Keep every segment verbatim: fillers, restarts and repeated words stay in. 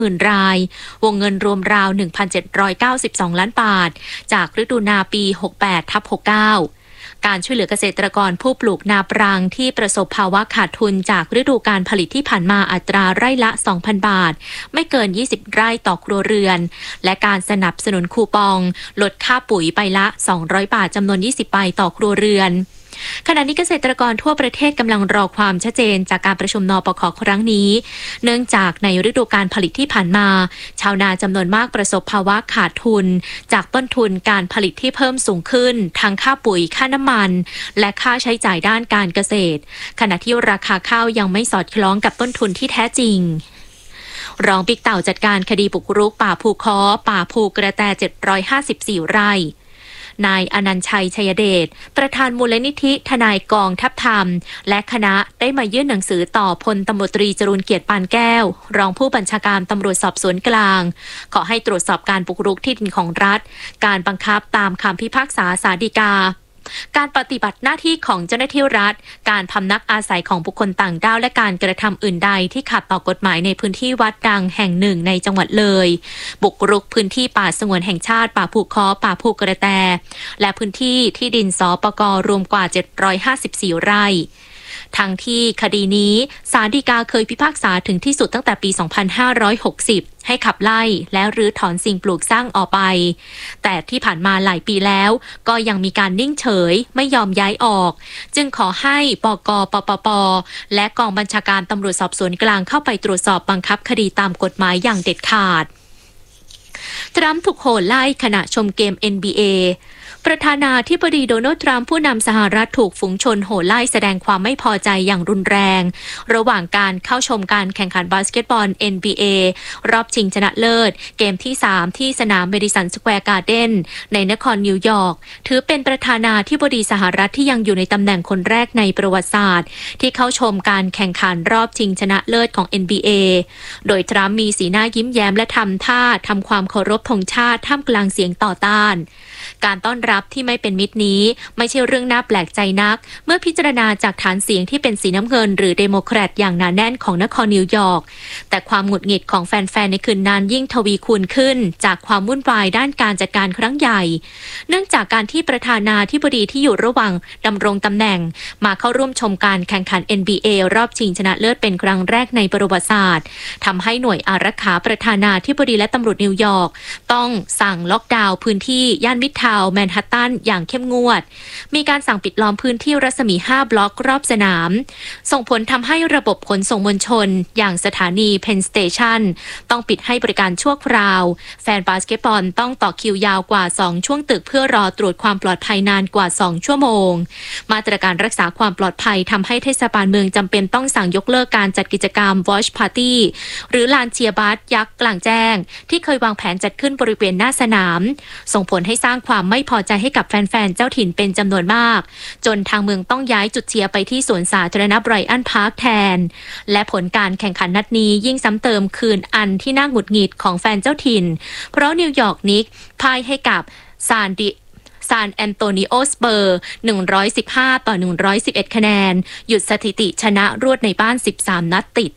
หมื่นรายวงเงินรวมราว หนึ่งพันเจ็ดร้อยเก้าสิบสอง ล้านบาทจากฤดูนาปี หกแปดทับหกเก้า การช่วยเหลือเกษตรกรผู้ปลูกนาปรังที่ประสบภาวะขาดทุนจากฤดูการผลิตที่ผ่านมาอัตราไร่ละ สองพัน บาทไม่เกิน ยี่สิบ ไร่ต่อครัวเรือนและการสนับสนุนคูปองลดค่าปุ๋ยใบละ สองร้อย บาทจำนวน ยี่สิบ ใบต่อครัวเรือนขณะนี้เกษตรกรทั่วประเทศกำลังรอความชัดเจนจากการประชุมนปค.ครั้งนี้เนื่องจากในฤดูการผลิตที่ผ่านมาชาวนาจำนวนมากประสบภาวะขาดทุนจากต้นทุนการผลิตที่เพิ่มสูงขึ้นทั้งค่าปุ๋ยค่าน้ำมันและค่าใช้จ่ายด้านการเกษตรขณะที่ราคาข้าวยังไม่สอดคล้องกับต้นทุนที่แท้จริงรองบิ๊กเต่าจัดการคดีบุกรุกป่าภูค้อป่าภูกระแตเจ็ดร้อยห้าสิบสี่ไร่นายอนันต์ชัยชัยเดชประธานมูลนิธิทนายกองทัพธรรมและคณะได้มายื่นหนังสือต่อพลตำรวจตรีจรูญเกียรติปานแก้วรองผู้บัญชาการตำรวจสอบสวนกลางขอให้ตรวจสอบการบุกรุกที่ดินของรัฐการบังคับตามคำพิพากษาศาลฎีกาการปฏิบัติหน้าที่ของเจ้าหน้าที่รัฐการพำนักอาศัยของบุคคลต่างด้าวและการกระทำอื่นใดที่ขัดต่อกฎหมายในพื้นที่วัดดังแห่งหนึ่งในจังหวัดเลยบุกรุกพื้นที่ป่าสงวนแห่งชาติป่าภูค้อป่าภูกระแตและพื้นที่ที่ดินสปก.รวมกว่าเจ็ดร้อยห้าสิบสี่ไร่ทั้งที่คดีนี้ศาลฎีกาเคยพิพากษาถึงที่สุดตั้งแต่ปี สองพันห้าร้อยหกสิบ ให้ขับไล่และรื้อถอนสิ่งปลูกสร้างออกไปแต่ที่ผ่านมาหลายปีแล้วก็ยังมีการนิ่งเฉยไม่ยอมย้ายออกจึงขอให้ปกปปปและกองบัญชาการตำรวจสอบสวนกลางเข้าไปตรวจสอบบังคับคดีตามกฎหมายอย่างเด็ดขาดทรัมป์ถูกโห่ไล่ขณะชมเกม เอ็น บี เอประธานาธิบดีโดนัลด์ทรัมป์ผู้นำสหรัฐถูกฝูงชนโห่ไล่แสดงความไม่พอใจอย่างรุนแรงระหว่างการเข้าชมการแข่งขันบาสเกตบอล เอ็น บี เอ รอบชิงชนะเลิศเกมที่สามที่สนามเมดิสันสแควร์การ์เด้นในนครนิวยอร์กถือเป็นประธานาธิบดีสหรัฐที่ยังอยู่ในตำแหน่งคนแรกในประวัติศาสตร์ที่เข้าชมการแข่งขันรอบชิงชนะเลิศของ เอ็น บี เอ โดยทรัมป์มีสีหน้ายิ้มแย้มและทำท่าทำความเคารพธงชาติท่ามกลางเสียงต่อต้านการต้อนรับที่ไม่เป็นมิตรนี้ไม่ใช่เรื่องน่าแปลกใจนักเมื่อพิจารณาจากฐานเสียงที่เป็นสีน้ำเงินหรือเดโมแครตอย่างหนาแน่นของนครนิวยอร์กแต่ความหงุดหงิดของแฟนๆในคืนนั้นยิ่งทวีคูณขึ้นจากความวุ่นวายด้านการจัดการครั้งใหญ่เนื่องจากการที่ประธานาธิบดีที่อยู่ระหว่างดำรงตำแหน่งมาเข้าร่วมชมการแข่งขัน เอ็น บี เอ รอบชิงชนะเลิศเป็นครั้งแรกในประวัติศาสตร์ทำให้หน่วยอารักขาประธานาธิบดีและตำรวจนิวยอร์กต้องสั่งล็อกดาวน์พื้นที่ย่านมิดทาวน์แมนฮัตตันอย่างเข้มงวดมีการสั่งปิดล้อมพื้นที่รัศมีห้าบล็อกรอบสนามส่งผลทำให้ระบบขนส่งมวลชนอย่างสถานีเพนสเตชันต้องปิดให้บริการชั่วคราวแฟนบาสเกตบอลต้องต่อคิวยาวกว่าสองช่วงตึกเพื่อรอตรวจความปลอดภัยนานกว่าสองชั่วโมงมาตรการรักษาความปลอดภัยทำให้เทศบาลเมืองจำเป็นต้องสั่งยกเลิกการจัดกิจกรรม Watch Party หรือลานเชียร์บาสยักษ์กลางแจ้งที่เคยวางแผนจัดขึ้นบริเวณหน้าสนามส่งผลให้สร้างความไม่พอใจให้กับแฟนๆเจ้าถิ่นเป็นจำนวนมากจนทางเมืองต้องย้ายจุดเชียร์ไปที่สวนสาธารณะไบรอันพาร์คแทนและผลการแข่งขันนัดนี้ยิ่งซ้ำเติมคืนอันที่น่าหงุดหงิดของแฟนเจ้าถิ่นเพราะนิวยอร์กนิกส์พ่ายให้กับซานดิซานแอนโตนิโอสเปอร์หนึ่งร้อยสิบห้าต่อหนึ่งร้อยสิบเอ็ดคะแนนหยุดสถิติชนะรวดในบ้านสิบสามนัดติด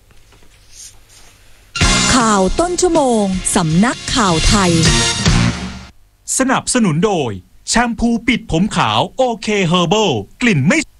ข่าวต้นชั่วโมงสำนักข่าวไทยสนับสนุนโดยแชมพูปิดผมขาวโอเคเฮอร์เบิลกลิ่นไม่